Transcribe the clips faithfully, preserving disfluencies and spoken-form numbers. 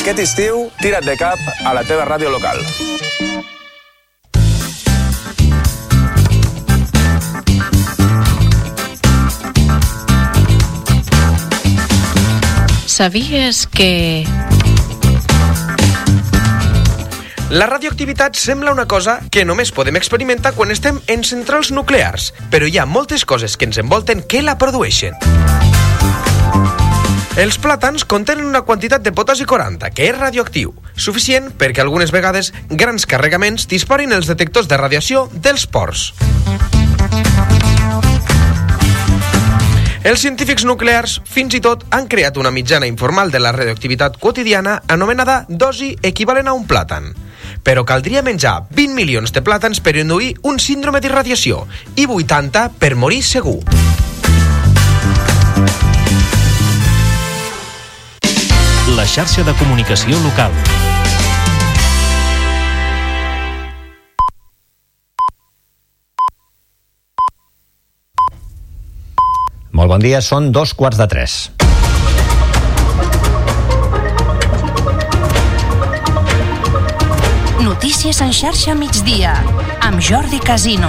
Aquest estiu, tira't de cap a la teva ràdio local. Sabies que... La radioactivitat sembla una cosa que només podem experimentar quan estem en centrals nuclears, però hi ha moltes coses que ens envolten que la produeixen. Els plàtans contenen una quantitat de potassi quaranta, que és radioactiu, suficient perquè algunes vegades grans carregaments disparin els detectors de radiació dels ports. Els científics nuclears fins i tot han creat una mitjana informal de la radioactivitat quotidiana anomenada dosi equivalent a un plàtan. Però caldria menjar vint milions de plàtans per induir un síndrome d'irradiació i vuitanta per morir segur. La xarxa de comunicació local. Molt bon dia, són dos quarts de tres. Notícies en xarxa migdia, amb Jordi Casino.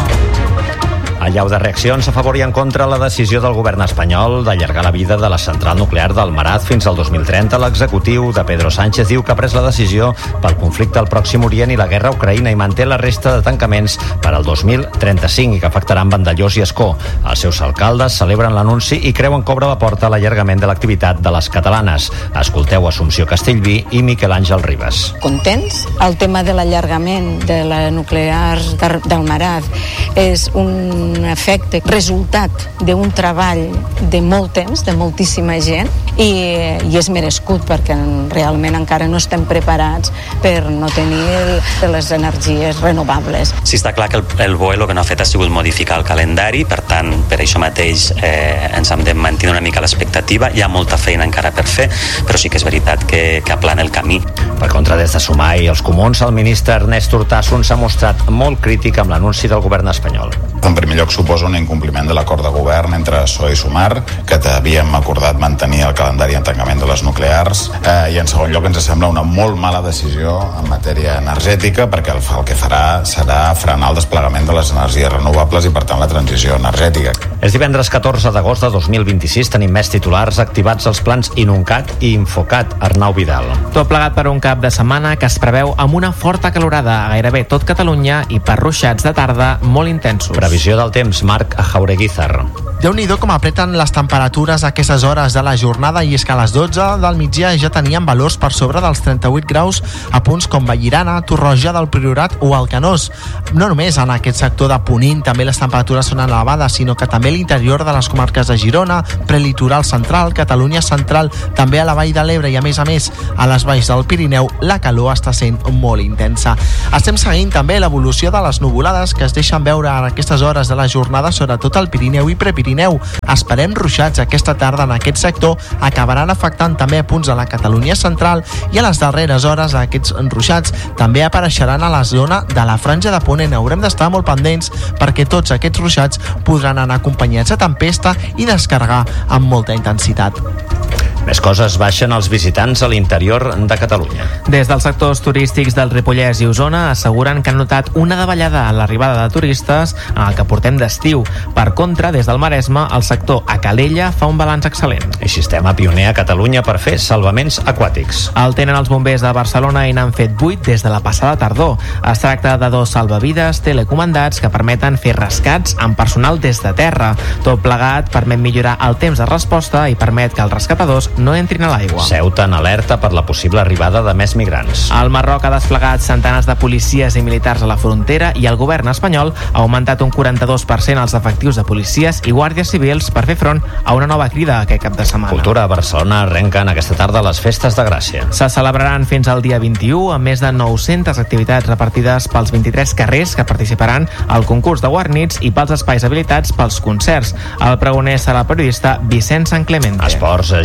Allau de reaccions a favor i en contra la decisió del govern espanyol d'allargar la vida de la central nuclear d'Almaraz fins al dos mil trenta. L'executiu de Pedro Sánchez diu que ha pres la decisió pel conflicte al Pròxim Orient i la guerra a Ucraïna i manté la resta de tancaments per al dos mil trenta-cinc i que afectaran Vandellòs i Ascó. Els seus alcaldes celebren l'anunci i creuen que obre la porta a l'allargament de l'activitat de les catalanes. Escolteu Assumpció Castellví i Miquel Àngel Ribas. Contents? El tema de l'allargament de la nuclear d'Almaraz és un un efecte resultat d'un treball de molt temps, de moltíssima gent, i, i és merescut perquè realment encara no estem preparats per no tenir les energies renovables. Sí, està clar que el, el B O E el que no ha fet ha sigut modificar el calendari, per tant, per això mateix eh, ens hem de mantenir una mica l'expectativa. Hi ha molta feina encara per fer, però sí que és veritat que, que aplana el camí. Per contra, des de Sumar i els comuns, el ministre Ernest Urtasun s'ha mostrat molt crític amb l'anunci del govern espanyol. En primer lloc, suposa un incompliment de l'acord de govern entre P S O E i Sumar, que havíem acordat mantenir el calendari en tancament de les nuclears, eh, i en segon lloc ens sembla una molt mala decisió en matèria energètica, perquè el, el que farà serà frenar el desplegament de les energies renovables i per tant la transició energètica. És divendres catorze d'agost de dos mil vint-i-sis, tenim més titulars activats als plans Inuncat i Infocat. Arnau Vidal. Tot plegat per un cap de setmana que es preveu amb una forta calorada a gairebé tot Catalunya i per ruixats de tarda molt intensos. Previsió del temps, Marc Jaureguizar. Déu-n'hi-do com apreten les temperatures a aquestes hores de la jornada, i és que a les dotze del migdia ja tenien valors per sobre dels trenta-vuit graus a punts com Vallirana, Torroja del Priorat o Alcanós. No només en aquest sector de Ponent també les temperatures són elevades, sinó que també a l'interior de les comarques de Girona, prelitoral central, Catalunya central, també a la Vall de l'Ebre i a més a més a les valls del Pirineu la calor està sent molt intensa. Estem seguint també l'evolució de les nuvolades que es deixen veure en aquestes hores de la jornada, sobretot al Pirineu i Prepirineu. Esperem ruixats aquesta tarda en aquest sector, acabaran afectant també punts de la Catalunya central, i a les darreres hores aquests ruixats també apareixeran a la zona de la Franja de Ponent. Haurem d'estar molt pendents perquè tots aquests ruixats podran anar acompanyats de tempesta i descarregar amb molta intensitat. Més coses, baixen els visitants a l'interior de Catalunya. Des dels sectors turístics del Ripollès i Osona asseguren que han notat una davallada en l'arribada de turistes en el que portem d'estiu. Per contra, des del Maresme, el sector a Calella fa un balanç excel·lent. I sistema pioner a Catalunya per fer salvaments aquàtics. El tenen els bombers de Barcelona i n'han fet vuit des de la passada tardor. Es tracta de dos salvavides telecomandats que permeten fer rescats amb personal des de terra. Tot plegat permet millorar el temps de resposta i permet que els rescatadors no entrin a l'aigua. Ceuta en alerta per la possible arribada de més migrants. El Marroc ha desplegat centenars de policies i militars a la frontera i el govern espanyol ha augmentat un quaranta-dos per cent els efectius de policies i guàrdies civils per fer front a una nova crida aquest cap de setmana. Cultura a Barcelona arrenquen aquesta tarda les festes de Gràcia. Se celebraran fins al dia vint-i-u amb més de nou-centes activitats repartides pels vint-i-tres carrers que participaran al concurs de guarnits i pels espais habilitats pels concerts. El pregoner serà el periodista Vicent Sanclemente. Esports, Joel Gómez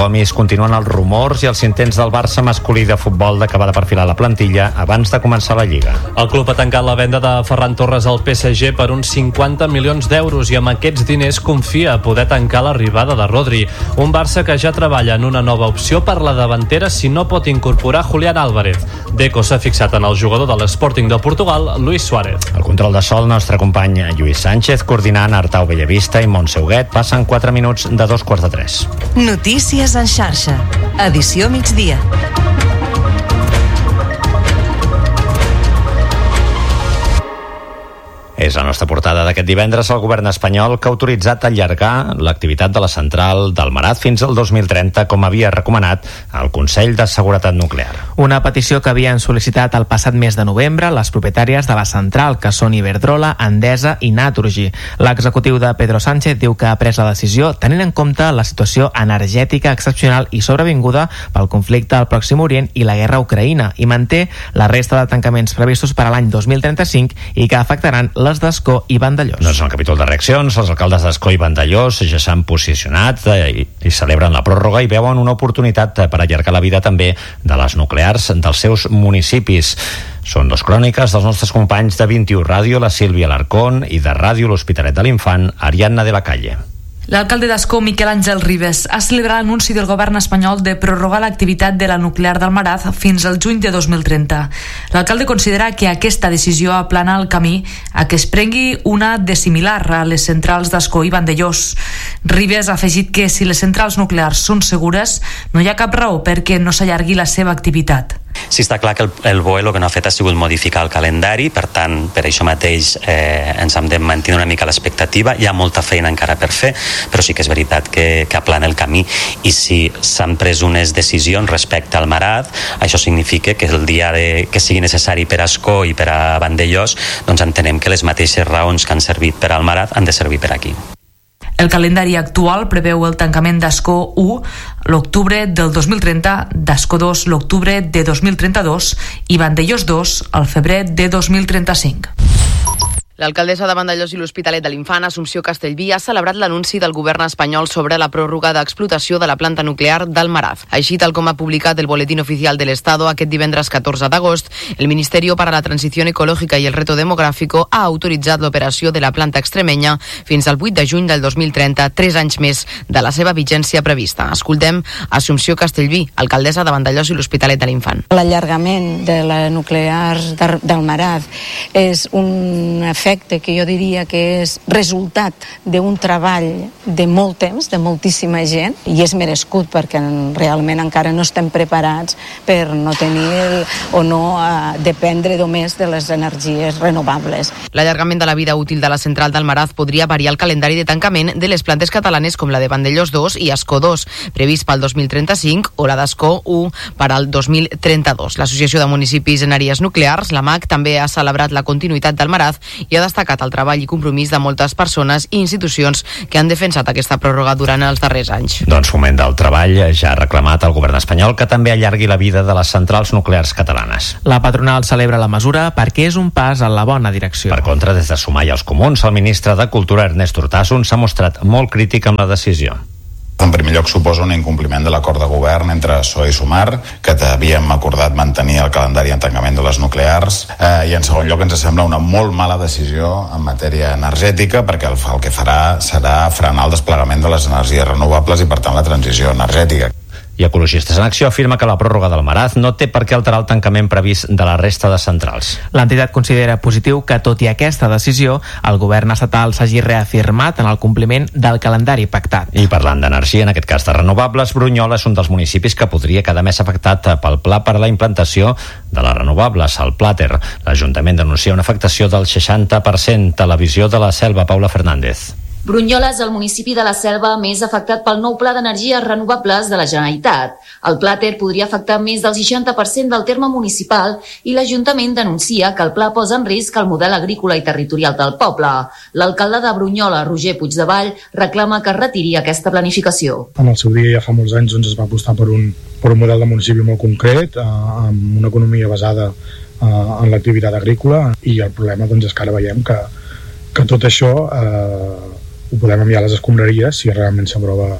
Gomis, continuen els rumors i els intents del Barça masculí de futbol d'acabar de perfilar la plantilla abans de començar la Lliga. El club ha tancat la venda de Ferran Torres al P S G per uns cinquanta milions d'euros i amb aquests diners confia a poder tancar l'arribada de Rodri. Un Barça que ja treballa en una nova opció per la davantera si no pot incorporar Julián Álvarez. Deco s'ha fixat en el jugador de l'Sporting de Portugal, Luis Suárez. El control de sol, nostre company Lluís Sánchez, coordinant Artau Bellavista i Montse Huguet. Passen quatre minuts de dos quarts de tres. Notícies en xarxa. Edició migdia. És la nostra portada d'aquest divendres. El govern espanyol que ha autoritzat allargar l'activitat de la central d'Almaraz fins al dos mil trenta, com havia recomanat el Consell de Seguretat Nuclear. Una petició que havien sol·licitat el passat mes de novembre les propietàries de la central, que són Iberdrola, Endesa i Naturgy. L'executiu de Pedro Sánchez diu que ha pres la decisió tenint en compte la situació energètica excepcional i sobrevinguda pel conflicte al Pròxim Orient i la guerra a Ucraïna, i manté la resta de tancaments previstos per a l'any dos mil trenta-cinc i que afectaran les d'Ascó i Vandellós. Doncs en el capítol de reaccions, els alcaldes d'Ascó i Vandellós ja s'han posicionat eh, i, i celebren la pròrroga i veuen una oportunitat per allargar la vida també de les nuclears dels seus municipis. Són dos cròniques dels nostres companys de vint-i-u Ràdio, la Sílvia Alarcón, i de Ràdio L'Hospitalet de l'Infant, Ariadna de la Calle. L'alcalde d'Ascó, Miquel Àngel Ribes, ha celebrat l'anunci del govern espanyol de prorrogar l'activitat de la nuclear d'Almaraz fins al juny de dos mil trenta. L'alcalde considera que aquesta decisió aplana el camí a que es prengui una de similar a les centrals d'Ascó i Vandellós. Ribes ha afegit que si les centrals nuclears són segures, no hi ha cap raó perquè no s'allargui la seva activitat. Sí, està clar que el, el B O E el que no ha fet ha sigut modificar el calendari, per tant, per això mateix eh, ens hem de mantenir una mica l'expectativa. Hi ha molta feina encara per fer, però sí que és veritat que, que aplana el camí, i si s'han pres unes decisions respecte al Marat, això significa que el dia de, que sigui necessari per a Ascó i per a Vandellós, doncs entenem que les mateixes raons que han servit per al Marat han de servir per aquí. El calendari actual preveu el tancament d'Ascó u l'octubre del dos mil trenta, d'Ascó dos l'octubre de dos mil trenta-dos i Vandellós dos al febrer de dos mil trenta-cinc. L'alcaldessa de Vandellós i l'Hospitalet de l'Infant, Assumpció Castellví, ha celebrat l'anunci del govern espanyol sobre la pròrroga d'explotació de la planta nuclear d'Almaraz. Així, tal com ha publicat el Boletín Oficial del Estado aquest divendres catorze d'agost, el Ministerio para la Transición Ecológica y el Reto Demográfico ha autoritzat l'operació de la planta extremenya fins al vuit de juny del dos mil trenta, tres anys més de la seva vigència prevista. Escoltem Assumpció Castellví, alcaldessa de Vandellós i l'Hospitalet de l'Infant. L'allargament de la nuclear d'Almaraz és un efecte que jo diria que és resultat d'un treball de molt temps, de moltíssima gent, i és merescut perquè realment encara no estem preparats per no tenir el, o no uh, dependre només de les energies renovables. L'allargament de la vida útil de la central d'Almaraz podria variar el calendari de tancament de les plantes catalanes com la de Vandellós dos i Ascó dos, previst pel dos mil trenta-cinc, o la d'Ascó u per al dos mil trenta-dos. L'Associació de Municipis en Àrees Nuclears, la M A C, també ha celebrat la continuïtat d'Almaraz i ha destacat el treball i compromís de moltes persones i institucions que han defensat aquesta pròrroga durant els darrers anys. Doncs Foment del Treball ja ha reclamat al govern espanyol que també allargui la vida de les centrals nuclears catalanes. La patronal celebra la mesura perquè és un pas en la bona direcció. Per contra, des de Sumar i els Comuns, el ministre de Cultura, Ernest Urtasun, s'ha mostrat molt crític amb la decisió. En primer lloc, suposa un incompliment de l'acord de govern entre P S O E i Sumar, que havíem acordat mantenir el calendari en tancament de les nuclears, eh, i en segon lloc ens sembla una molt mala decisió en matèria energètica, perquè el, el que farà serà frenar el desplegament de les energies renovables i per tant la transició energètica. I Ecologistes en Acció afirma que la pròrroga del Maraz no té per què alterar el tancament previst de la resta de centrals. L'entitat considera positiu que, tot i aquesta decisió, el govern estatal s'hagi reafirmat en el compliment del calendari pactat. I parlant d'energia, en aquest cas de renovables, Brunyola és un dels municipis que podria quedar més afectat pel pla per a la implantació de les renovables, el Plàter. L'Ajuntament denuncia una afectació del seixanta per cent. Televisió de la Selva, Paula Fernández. Brunyola és el municipi de la Selva més afectat pel nou pla d'energies renovables de la Generalitat. El Plàter podria afectar més del seixanta per cent del terme municipal i l'Ajuntament denuncia que el pla posa en risc el model agrícola i territorial del poble. L'alcalde de Brunyola, Roger Puigdevall, reclama que es retiri aquesta planificació. En el seu dia, ja fa molts anys, doncs, es va apostar per un, per un model de municipi molt concret, eh, amb una economia basada eh, en l'activitat agrícola, i el problema doncs, és que ara veiem que, que tot això eh, ho podem enviar a les escombraries si realment s'aprova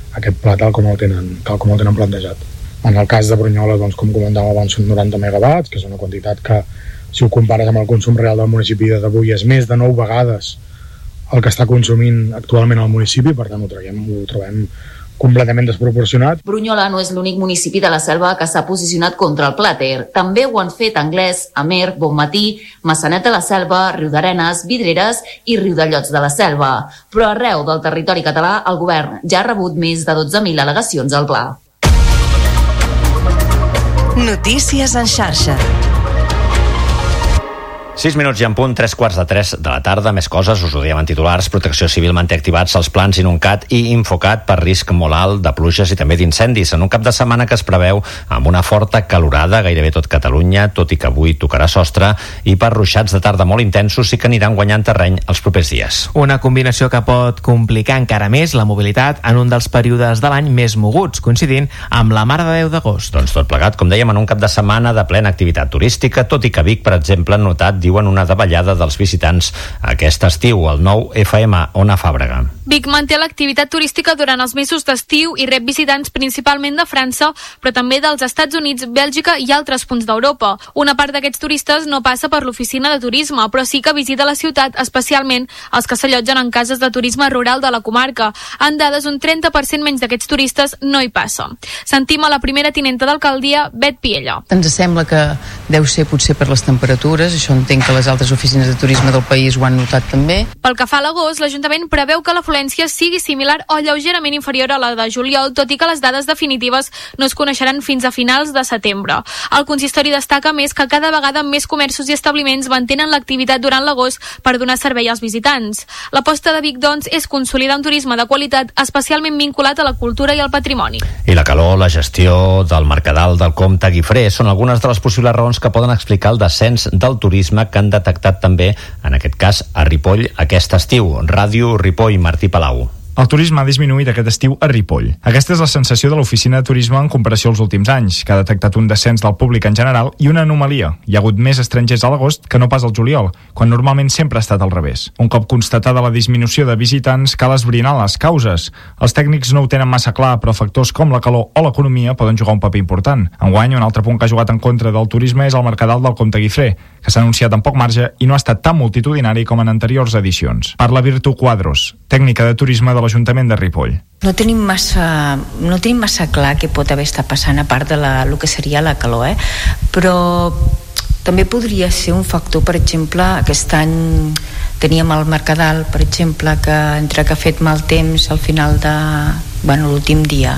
aquest pla tal com el tenen, tal com el tenen plantejat. En el cas de Brunyola, doncs, com comentàvem abans, són noranta megawatts, que és una quantitat que, si ho compares amb el consum real del municipi d'avui, és més de nou vegades el que està consumint actualment el municipi, per tant ho trobem, ho trobem completament desproporcionat. Brunyola no és l'únic municipi de la Selva que s'ha posicionat contra el Plàter. També ho han fet Anglès, Amer, Bonmatí, Maçanet de la Selva, Riudarenes, Vidreres i Riudellots de la Selva. Però arreu del territori català el govern ja ha rebut més de dotze mil al·legacions al pla. Notícies en xarxa. sis minuts i en punt, tres quarts de tres de la tarda. Més coses, us ho diem en titulars. Protecció Civil manté activats els plans Inuncat i Infocat per risc molt alt de pluges i també d'incendis. En un cap de setmana que es preveu amb una forta calorada gairebé tot Catalunya, tot i que avui tocarà sostre, i per ruixats de tarda molt intensos i que aniran guanyant terreny els propers dies. Una combinació que pot complicar encara més la mobilitat en un dels períodes de l'any més moguts, coincidint amb la Mare de Déu d'agost. Doncs tot plegat, com dèiem, en un cap de setmana de plena activitat turística, tot i que Vic, per exemple, han notat, diuen, una davallada dels visitants aquest estiu. El nou F M, Ona Fàbrega. Vic manté l'activitat turística durant els mesos d'estiu i rep visitants principalment de França, però també dels Estats Units, Bèlgica i altres punts d'Europa. Una part d'aquests turistes no passa per l'oficina de turisme, però sí que visita la ciutat, especialment els que s'allotgen en cases de turisme rural de la comarca. En dades, un trenta per cent menys d'aquests turistes no hi passa. Sentim a la primera tinenta d'alcaldia, Bet Piella. Ens sembla que deu ser potser per les temperatures, això entenc que les altres oficines de turisme del país ho han notat també. Pel que fa a l'agost, l'Ajuntament preveu que l'afluència sigui similar o lleugerament inferior a la de juliol, tot i que les dades definitives no es coneixeran fins a finals de setembre. El consistori destaca més que cada vegada més comerços i establiments mantenen l'activitat durant l'agost per donar servei als visitants. L'aposta de Vic, doncs, és consolidar un turisme de qualitat especialment vinculat a la cultura i al patrimoni. I la calor, la gestió del Mercadal del Comte Guifré són algunes de les possibles raons que poden explicar el descens del turisme que han detectat també, en aquest cas, a Ripoll aquest estiu. Ràdio Ripoll, Martí Palau. El turisme ha disminuït aquest estiu a Ripoll. Aquesta és la sensació de l'oficina de turisme en comparació als últims anys, que ha detectat un descens del públic en general i una anomalia. Hi ha hagut més estrangers a l'agost que no pas al juliol, quan normalment sempre ha estat al revés. Un cop constatada la disminució de visitants, cal esbrinar les causes. Els tècnics no ho tenen massa clar, però factors com la calor o l'economia poden jugar un paper important. Enguany, un altre punt que ha jugat en contra del turisme és el Mercadal del Comte Guifré, que s'ha anunciat amb poc marge i no ha estat tan multitudinari com en anteriors edicions. Parla Virtu Quadros, tècnica de turisme de l'Ajuntament de Ripoll. No tenim massa, no tenim massa clar què pot haver estat passant, a part de la, el que seria la calor, eh? Però també podria ser un factor, per exemple, aquest any teníem el Mercadal, per exemple, que entre que ha fet mal temps al final de, bueno, l'últim dia,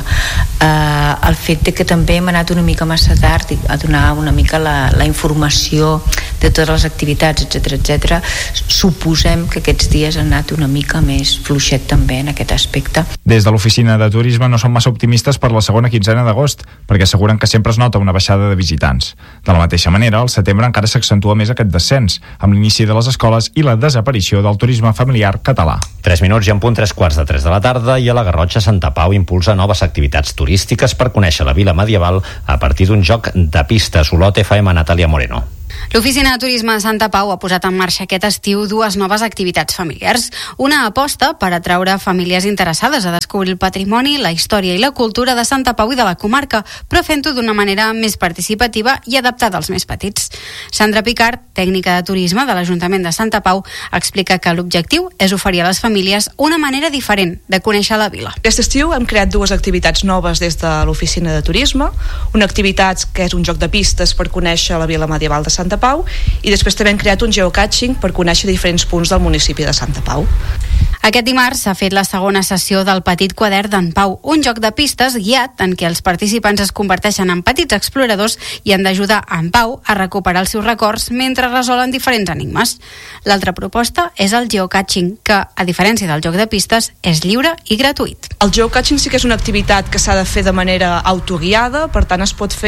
eh, el fet de que també hem anat una mica massa tard a donar una mica la, la informació de totes les activitats, etcètera, etcètera, suposem que aquests dies han anat una mica més fluixet també en aquest aspecte. Des de l'oficina de turisme no són massa optimistes per la segona quinzena d'agost, perquè asseguren que sempre es nota una baixada de visitants. De la mateixa manera, al setembre encara s'accentua més aquest descens, amb l'inici de les escoles i la desaparició del turisme familiar català. tres minuts i en punt tres quarts de tres de la tarda, i a la Garrotxa Santa Pau impulsa noves activitats turístiques per conèixer la vila medieval a partir d'un joc de pistes. Olot F M, Natàlia Moreno. L'Oficina de Turisme de Santa Pau ha posat en marxa aquest estiu dues noves activitats familiars. Una aposta per atraure famílies interessades a descobrir el patrimoni, la història i la cultura de Santa Pau i de la comarca, però fent-ho d'una manera més participativa i adaptada als més petits. Sandra Picard, tècnica de turisme de l'Ajuntament de Santa Pau, explica que l'objectiu és oferir a les famílies una manera diferent de conèixer la vila. Aquest estiu hem creat dues activitats noves des de l'Oficina de Turisme. Una activitat que és un joc de pistes per conèixer la vila medieval de Santa Pau, i després també hem creat un geocaching per conèixer diferents punts del municipi de Santa Pau. Aquest dimarts s'ha fet la segona sessió del Petit Quadern d'en Pau, un joc de pistes guiat en què els participants es converteixen en petits exploradors i han d'ajudar en Pau a recuperar els seus records mentre resolen diferents enigmes. L'altra proposta és el geocaching, que, a diferència del joc de pistes, és lliure i gratuït. El geocaching sí que és una activitat que s'ha de fer de manera autoguiada, per tant es pot fer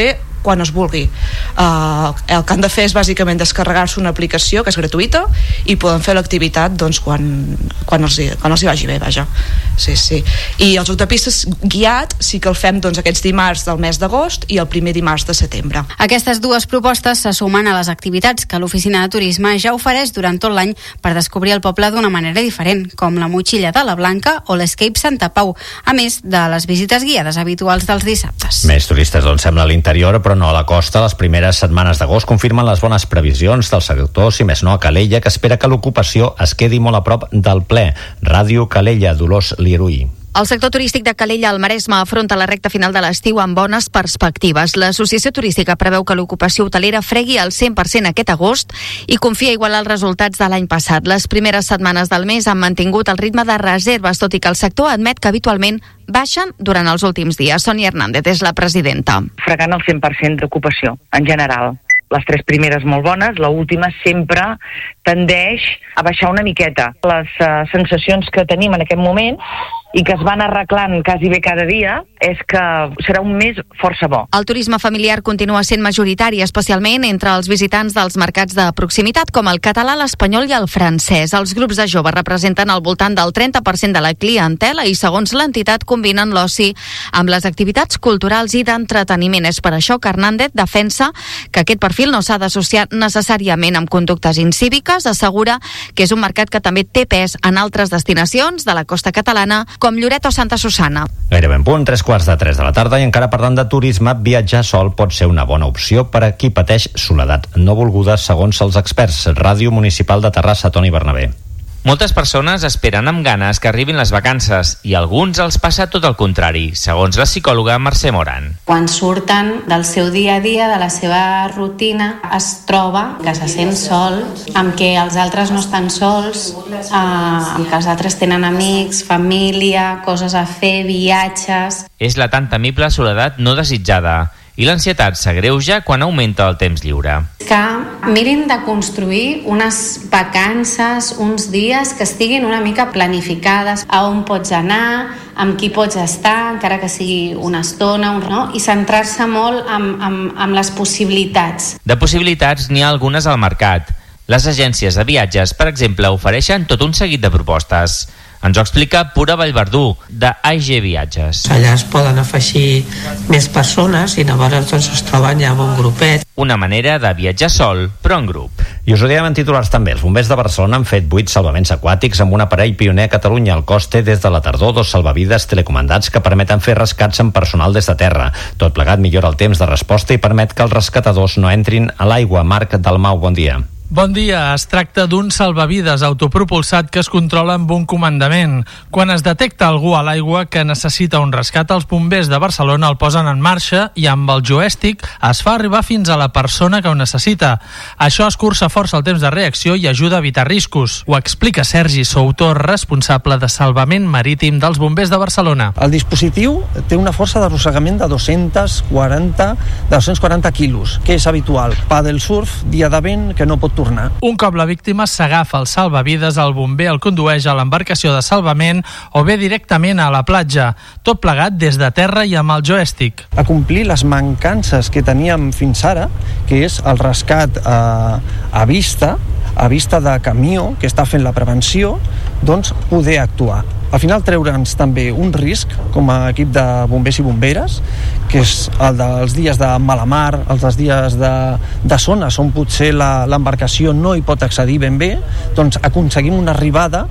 quan es vulgui. Uh, el que han de fer és bàsicament descarregar-se una aplicació que és gratuïta i poden fer l'activitat doncs, quan, quan, els, quan els hi vagi bé, vaja. Sí, sí. I el joc de pistes guiat sí que el fem doncs, aquests dimarts del mes d'agost i el primer dimarts de setembre. Aquestes dues propostes se sumen a les activitats que l'Oficina de Turisme ja ofereix durant tot l'any per descobrir el poble d'una manera diferent, com la Motxilla de la Blanca o l'Escape Santa Pau, a més de les visites guiades habituals dels dissabtes. Més turistes, doncs, sembla a l'interior, però no a la costa. Les primeres setmanes d'agost confirmen les bones previsions del sector, si més no a Calella, que espera que l'ocupació es quedi molt a prop del ple. Ràdio Calella, Dolors Liruí. El sector turístic de Calella al Maresme afronta la recta final de l'estiu amb bones perspectives. L'Associació Turística preveu que l'ocupació hotelera fregui al cent per cent aquest agost i confia igualar els resultats de l'any passat. Les primeres setmanes del mes han mantingut el ritme de reserves, tot i que el sector admet que habitualment baixen durant els últims dies. Sònia Hernández és la presidenta. Fregant el cent per cent d'ocupació, en general. Les tres primeres molt bones, l'última sempre tendeix a baixar una miqueta. Les uh, sensacions que tenim en aquest moment i que es van arreglant quasi bé cada dia és que serà un mes força bo. El turisme familiar continua sent majoritari, especialment entre els visitants dels mercats de proximitat, com el català, l'espanyol i el francès. Els grups de joves representen al voltant del trenta per cent de la clientela i, segons l'entitat, combinen l'oci amb les activitats culturals i d'entreteniment. És per això que Hernández defensa que aquest perfil no s'ha d'associar necessàriament amb conductes incíviques. Assegura que és un mercat que també té pes en altres destinacions de la costa catalana, com Lloret o Santa Susana. Gairebé en punt, tres quarts de tres de la tarda, i encara parlant de turisme, viatjar sol pot ser una bona opció per a qui pateix soledat no volguda, segons els experts. Ràdio Municipal de Terrassa, Toni Bernabé. Moltes persones esperen amb ganes que arribin les vacances i a alguns els passa tot el contrari, segons la psicòloga Mercè Moran. Quan surten del seu dia a dia, de la seva rutina, es troba que se sent sol, amb que els altres no estan sols, eh, amb que els altres tenen amics, família, coses a fer, viatges. És la tan temible soledat no desitjada, i l'ansietat s'agreuja quan augmenta el temps lliure. Que mirin de construir unes vacances, uns dies que estiguin una mica planificades, a on pots anar, amb qui pots estar, encara que sigui una estona, un, no? I centrar-se molt amb, amb, amb les possibilitats. De possibilitats n'hi ha algunes al mercat. Les agències de viatges, per exemple, ofereixen tot un seguit de propostes. Ens ho explica Pura Vallverdú, de A I G Viatges. Allà es poden afegir més persones i llavors doncs, es troben ja amb un grupet. Una manera de viatjar sol, però en grup. I us ho diem en titulars també. Els bombers de Barcelona han fet vuit salvaments aquàtics amb un aparell pioner a Catalunya. Al coste, des de la tardor, dos salvavides telecomandats que permeten fer rescats amb personal des de terra. Tot plegat millora el temps de resposta i permet que els rescatadors no entrin a l'aigua. Marc Dalmau, bon dia. Bon dia. Es tracta d'un salvavides autopropulsat que es controla amb un comandament. Quan es detecta algú a l'aigua que necessita un rescat, els bombers de Barcelona el posen en marxa i amb el joèstic es fa arribar fins a la persona que ho necessita. Això escurça força el temps de reacció i ajuda a evitar riscos. Ho explica Sergi Souto, responsable de salvament marítim dels bombers de Barcelona. El dispositiu té una força d'arrossegament de dos-cents quaranta, de dos-cents quaranta quilos, que és habitual. Paddle surf, dia de vent, que no pot tornar. Un cop la víctima s'agafa el salvavides, el bomber el condueix a l'embarcació de salvament o bé directament a la platja, tot plegat des de terra i amb el joèstic. A complir les mancances que teníem fins ara, que és el rescat a, a vista, a vista de camió que està fent la prevenció, doncs poder actuar. Al final treure'ns també un risc com a equip de bombers i bomberes, que és el dels dies de mala mar, els dels dies de, de zones on potser l'embarcació no hi pot accedir ben bé, doncs aconseguim una arribada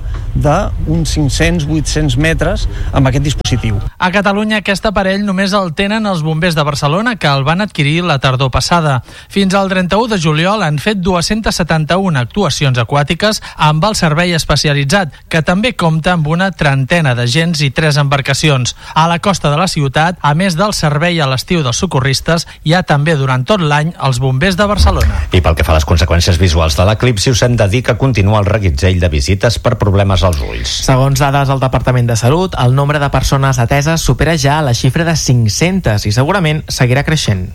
d'uns cinc-cents a vuit-cents metres amb aquest dispositiu. A Catalunya aquest aparell només el tenen els bombers de Barcelona, que el van adquirir la tardor passada. Fins al trenta-u de juliol han fet dues-centes setanta-una actuacions aquàtiques amb el servei especialitzat, que també compta amb una trentena d'agents i tres embarcacions. A la costa de la ciutat, a més del servei a l'estiu dels socorristes, hi ha també durant tot l'any els bombers de Barcelona. I pel que fa a les conseqüències visuals de l'eclipsi, us hem de dir que continua el reguitzell de visites per problemes als ulls. Segons dades del Departament de Salut, el nombre de persones ateses supera ja la xifra de cinc-centes i segurament seguirà creixent.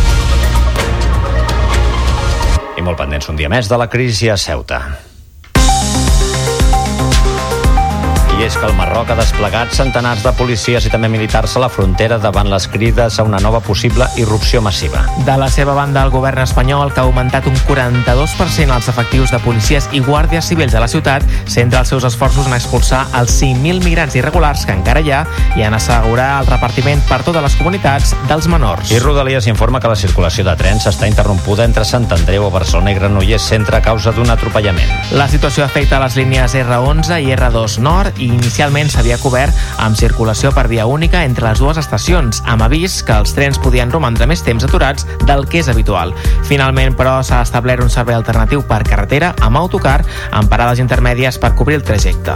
I molt pendents un dia més de la crisi a Ceuta. I és que el Marroc ha desplegat centenars de policies i també militars a la frontera davant les crides a una nova possible irrupció massiva. De la seva banda, el govern espanyol, que ha augmentat un quaranta-dos per cent els efectius de policies i guàrdies civils a la ciutat, centra els seus esforços en expulsar els cinc mil migrants irregulars que encara hi ha i en assegurar el repartiment per totes les comunitats dels menors. I Rodalies informa que la circulació de trens està interrompuda entre Sant Andreu o Barcelona i Granollers Centre a causa d'un atropellament. La situació afecta les línies erre onze i erre dos Nord i inicialment s'havia cobert amb circulació per via única entre les dues estacions, amb avís que els trens podien romandre més temps aturats del que és habitual. Finalment, però, s'ha establert un servei alternatiu per carretera amb autocar amb parades intermèdies per cobrir el trajecte.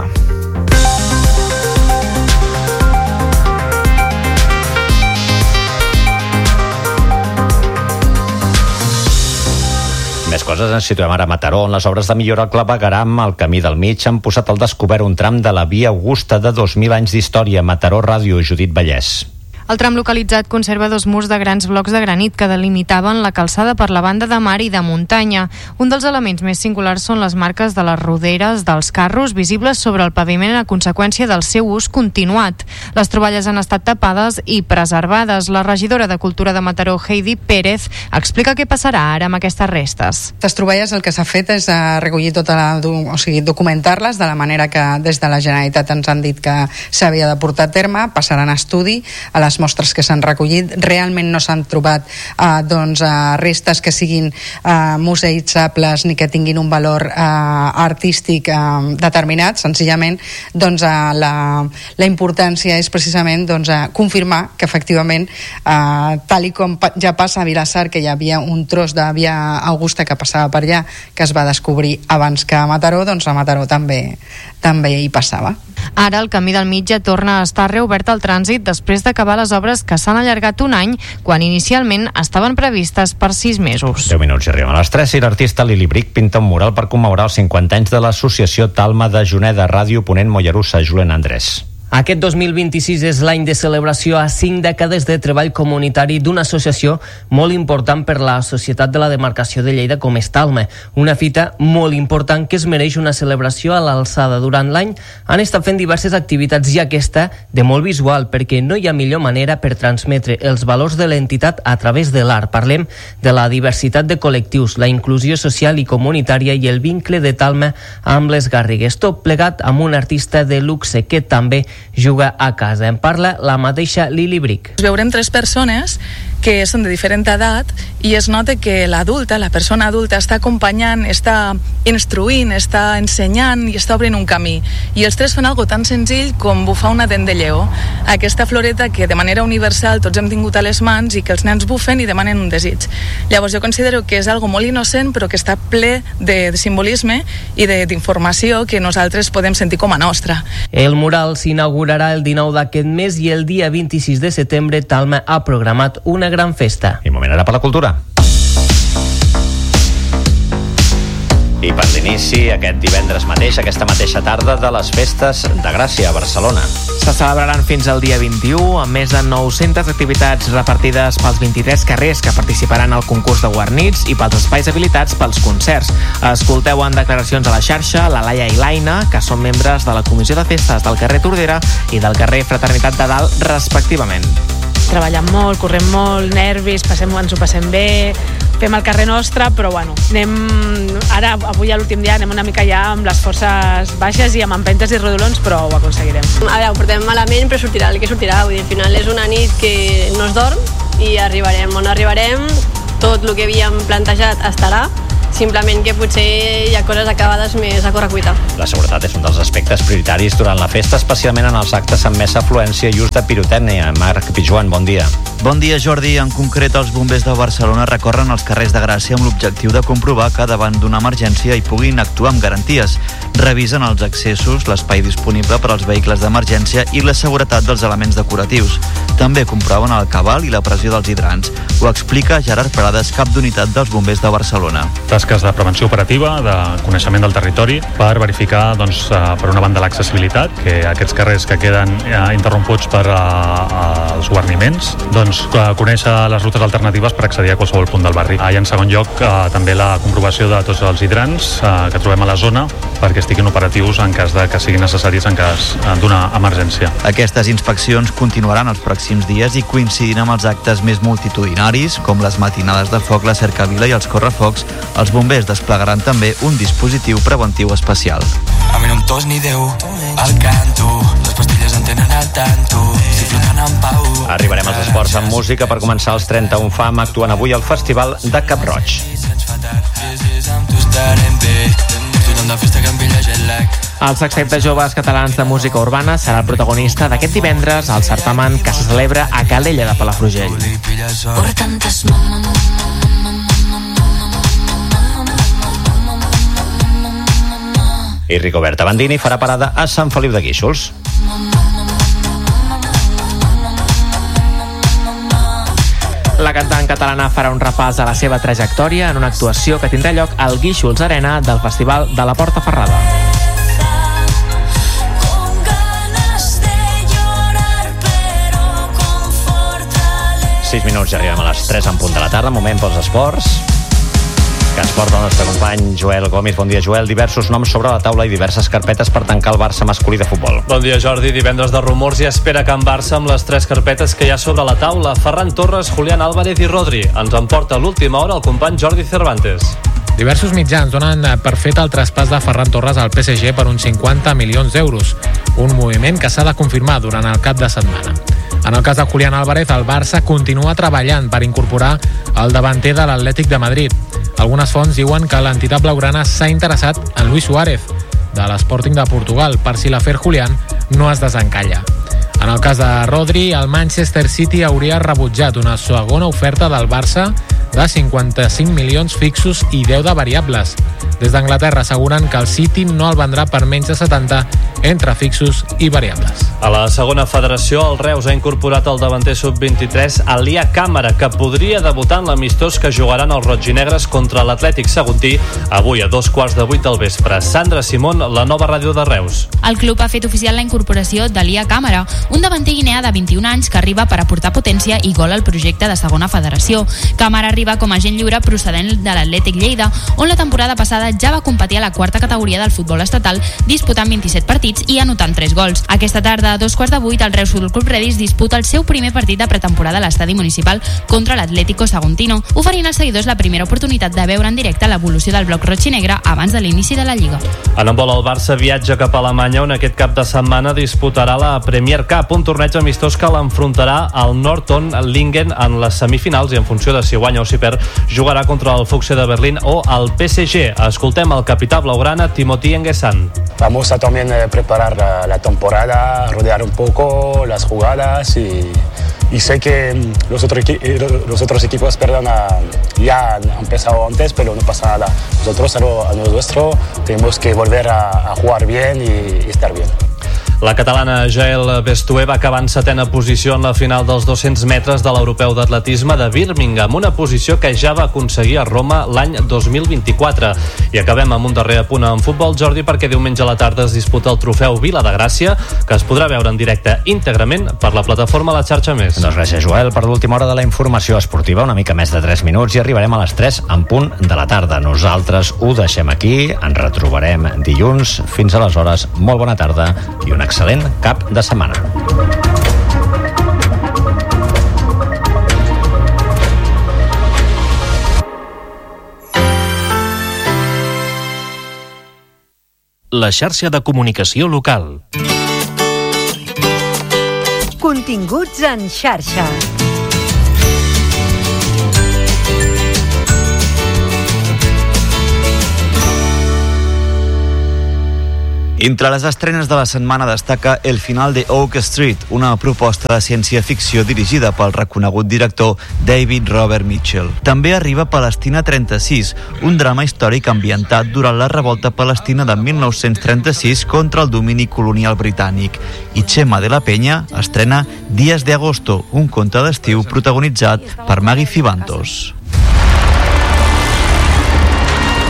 Més coses, ens situem ara a Mataró, on les obres de millora al clavegueram al camí del mig han posat al descobert un tram de la Via Augusta de dos mil anys d'història. Mataró Ràdio, Judit Vallès. El tram localitzat conserva dos murs de grans blocs de granit que delimitaven la calçada per la banda de mar i de muntanya. Un dels elements més singulars són les marques de les roderes dels carros visibles sobre el paviment a conseqüència del seu ús continuat. Les troballes han estat tapades i preservades. La regidora de Cultura de Mataró, Heidi Pérez, explica què passarà ara amb aquestes restes. Les troballes el que s'ha fet és recollir tota la, o sigui, documentar-les de la manera que des de la Generalitat ens han dit que s'havia de portar a terme, passaran a estudi a les mostres que s'han recollit. Realment no s'han trobat eh, doncs, eh, restes que siguin eh, museïtzables ni que tinguin un valor eh, artístic eh, determinat. Senzillament doncs, eh, la, la importància és precisament doncs, eh, confirmar que efectivament eh, tal i com ja passa a Vilassar, que hi havia un tros de Via Augusta que passava per allà, que es va descobrir abans que a Mataró, doncs a Mataró també, també hi passava. Ara el camí del mig ja torna a estar reobert al trànsit després d'acabar les obres que s'han allargat un any, quan inicialment estaven previstes per sis mesos. deu minuts i arribem a les tres i l'artista Lili Brick pinta un mural per commemorar els cinquanta anys de l'associació Talma de Juneda, Ràdio Ponent Mollerussa. Julen Andrés. Aquest dos mil vint-i-sis és l'any de celebració a cinc dècades de treball comunitari d'una associació molt important per la societat de la demarcació de Lleida com és Talma. Una fita molt important que es mereix una celebració a l'alçada. Durant l'any han estat fent diverses activitats i aquesta de molt visual, perquè no hi ha millor manera per transmetre els valors de l'entitat a través de l'art. Parlem de la diversitat de col·lectius, la inclusió social i comunitària i el vincle de Talma amb les Garrigues. Tot plegat amb un artista de luxe que també juga a casa. En parla la mateixa Lili Brick. Veurem tres persones que són de diferent edat i es nota que l'adulta, la persona adulta, està acompanyant, està instruint, està ensenyant i està obrint un camí. I els tres fan algo tan senzill com bufar una dent de lleó. Aquesta floreta que de manera universal tots hem tingut a les mans i que els nens bufen i demanen un desig. Llavors jo considero que és algo molt innocent però que està ple de, de simbolisme i d'informació que nosaltres podem sentir com a nostra. El mural s'inaugurarà el dinou d'aquest mes i el dia vint-i-sis de setembre Talma ha programat una gran festa. I moment ara per la cultura. I per l'inici, aquest divendres mateix, aquesta mateixa tarda, de les festes de Gràcia a Barcelona. Se celebraran fins al dia vint-i-u, amb més de nou-centes activitats repartides pels vint-i-tres carrers que participaran al concurs de guarnits i pels espais habilitats pels concerts. Escolteu en declaracions a la xarxa la Laia i l'Aina, que són membres de la Comissió de Festes del carrer Tordera i del carrer Fraternitat de Dalt, respectivament. Treballem molt, correm molt, nervis, passem, ens ho passem bé, fem el carrer nostre, però bueno, anem, ara, avui a l'últim dia, anem una mica ja amb les forces baixes i amb empentes i rodolons, però ho aconseguirem. A veure, ho portem malament, però sortirà el que sortirà, vull dir, al final és una nit que no es dorm i arribarem on arribarem, tot el que havíem plantejat estarà, simplement que potser hi ha coses acabades més a correcuita. La seguretat és un dels aspectes prioritaris durant la festa, especialment en els actes amb més afluència i ús de pirotècnia. Marc Pijuan, bon dia. Bon dia, Jordi. En concret, els bombers de Barcelona recorren els carrers de Gràcia amb l'objectiu de comprovar que davant d'una emergència hi puguin actuar amb garanties. Revisen els accessos, l'espai disponible per als vehicles d'emergència i la seguretat dels elements decoratius. També comproven el cabal i la pressió dels hidrants. Ho explica Gerard Prades, cap d'unitat dels bombers de Barcelona. tasques de prevenció operativa, de coneixement del territori, per verificar, doncs, per una banda l'accessibilitat, que aquests carrers que queden interromputs per als guarniments, doncs conèixer les rutes alternatives per accedir a qualsevol punt del barri. I en segon lloc, també la comprovació de tots els hidrants que trobem a la zona perquè estiguin operatius en cas de que siguin necessaris en cas d'una emergència. Aquestes inspeccions continuaran els pròxims dies i coincidint amb els actes més multitudinaris, com les matinades de foc, la cercavila i els correfocs, els bombers desplegaran també un dispositiu preventiu especial. A mi no em tos ni Déu, al canto, les pastilles en tenen al tanto, si floten en pau. Arribarem als esports amb música. Per començar, els trenta-un Fam actuen avui al Festival de Cap-roig. El sextet de joves catalans de música urbana serà el protagonista d'aquest divendres al certamen que se celebra a Calella de Palafrugell. I Rigoberta Bandini farà parada a Sant Feliu de Guíxols. La cantant catalana farà un repàs a la seva trajectòria en una actuació que tindrà lloc al Guíxols Arena del Festival de la Porta Ferrada. sis minuts i arribem a les tres en punt de la tarda, moment pels esports, que ens porta el nostre company Joel Gómez. Bon dia, Joel. Diversos noms sobre la taula i diverses carpetes per tancar el Barça masculí de futbol. Bon dia, Jordi. Divendres de rumors i espera Can Barça amb les tres carpetes que hi ha sobre la taula. Ferran Torres, Julián Álvarez i Rodri. Ens en porta a l'última hora el company Jordi Cervantes. Diversos mitjans donen per fet el traspàs de Ferran Torres al P S G per uns cinquanta milions d'euros, un moviment que s'ha de confirmar durant el cap de setmana. En el cas de Julián Álvarez, el Barça continua treballant per incorporar el davanter de l'Atlètic de Madrid. Algunes fonts diuen que l'entitat blaugrana s'ha interessat en Luis Suárez, de l'Sporting de Portugal, per si l'afer Julián no es desencalla. En el cas de Rodri, el Manchester City hauria rebutjat una segona oferta del Barça de cinquanta-cinc milions fixos i deu de variables. Des d'Anglaterra asseguren que el City no el vendrà per menys de setanta entre fixos i variables. A la segona federació, el Reus ha incorporat el davanter sub vint-i-tres Alia Càmara, que podria debutar en l'amistós que jugaran els roig-i-negres contra l'Atlètic Saguntí avui a dos quarts de vuit del vespre. Sandra Simón, la nova ràdio de Reus. El club ha fet oficial la incorporació d'Alia Càmara, un davanter guineà de vint-i-un anys que arriba per aportar potència i gol al projecte de segona federació. Càmara arriba com a agent lliure procedent de l'Atlètic Lleida, on la temporada passada ja va competir a la quarta categoria del futbol estatal, disputant vint-i-set partits i anotant tres gols. Aquesta tarda, a dos quarts de vuit, el Reus Futbol Club Redis disputa el seu primer partit de pretemporada a l'estadi municipal contra l'Atlético Saguntino, oferint als seguidors la primera oportunitat de veure en directe l'evolució del bloc roig i negre abans de l'inici de la Lliga. En handbol, el Barça viatja cap a Alemanya, on aquest cap de setmana disputarà la Premier Cup, un torneig amistós que l'enfrontarà al Norton Lingen en les semifinals i en funció de si guanya o si perd, jugarà contra el Füchse de Berlín o el P S G. Escoltem el capità blaugrana Timothy Enguessan. Vamos a también eh, preparar la, la temporada, rodear un poco las jugadas y, y sé que los, otro equi- los otros equipos perdón, a, ya han empezado antes, pero no pasa nada. Nosotros a lo, a lo nuestro tenemos que volver a, a jugar bien y, y estar bien. La catalana Jael Bestué va acabar en setena posició en la final dels dos-cents metres de l'Europeu d'Atletisme de Birmingham, una posició que ja va aconseguir a Roma l'any dos mil vint-i-quatre. I acabem amb un darrer apunt en futbol, Jordi, perquè diumenge a la tarda es disputa el trofeu Vila de Gràcia, que es podrà veure en directe íntegrament per la plataforma La Xarxa Més. Doncs gràcies, Joel, per l'última hora de la informació esportiva, una mica més de tres minuts, i arribarem a les tres en punt de la tarda. Nosaltres ho deixem aquí, ens retrobarem dilluns. Fins aleshores, molt bona tarda i un excel·lent cap de setmana. La xarxa de comunicació local. Continguts en xarxa. Entre les estrenes de la setmana destaca El final de Oak Street, una proposta de ciència-ficció dirigida pel reconegut director David Robert Mitchell. També arriba Palestina trenta-sis, un drama històric ambientat durant la revolta palestina de mil nou-cents trenta-sis contra el domini colonial britànic. I Chema de la Peña estrena Días de agosto, un conte d'estiu protagonitzat per Maggie Cibantos.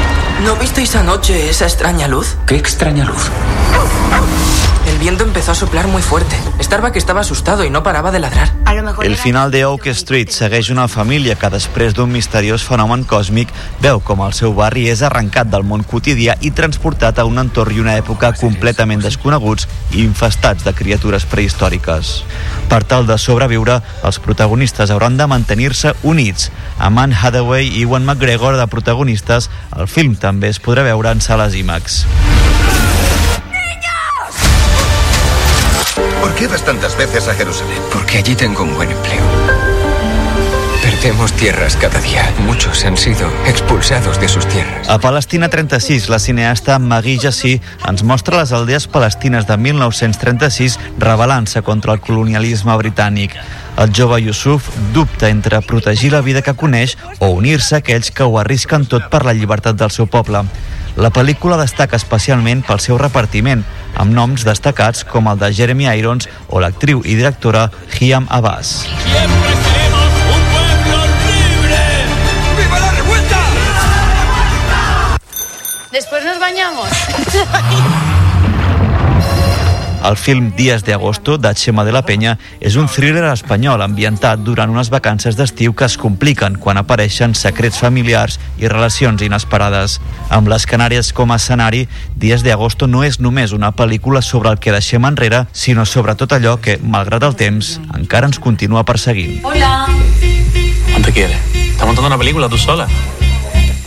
¿No visteis anoche esa extraña luz? ¿Qué extraña luz? El viento empezó a soplar muy fuerte. Starbuck estava asustado i no parava de ladrar. El final de Oak Street segueix una família que després d'un misteriós fenomen còsmic veu com el seu barri és arrencat del món quotidià i transportat a un entorn i una època completament desconeguts i infestats de criatures prehistòriques. Per tal de sobreviure, els protagonistes hauran de mantenir-se units. Amb Anne Hathaway i Ewan McGregor de protagonistes, el film també es podrà veure en sales IMAX. ¿Por qué vas tantas veces a Jerusalén? Porque allí tengo un buen empleo. Perdemos tierras cada día. Muchos han sido expulsados de sus tierras. A Palestina trenta-sis, la cineasta Maggie Jassy ens mostra les aldees palestines de mil nou-cents trenta-sis rebel·lant-se contra el colonialisme britànic. El jove Yusuf dubta entre protegir la vida que coneix o unir-se a aquells que ho arrisquen tot per la llibertat del seu poble. La pel·lícula destaca especialment pel seu repartiment, amb noms destacats com el de Jeremy Irons o l'actriu i directora Hiam Abbas. ¡Viva la revuelta! Después nos bañamos. El film Días de Agosto, de Chema de la Peña, és un thriller espanyol ambientat durant unes vacances d'estiu que es compliquen quan apareixen secrets familiars i relacions inesperades. Amb les Canàries com a escenari, Días de Agosto no és només una pel·lícula sobre el que deixem enrere, sinó sobre tot allò que, malgrat el temps, encara ens continua perseguint. Hola. ¿Cuánto quieres? ¿Estás montando una película tú sola?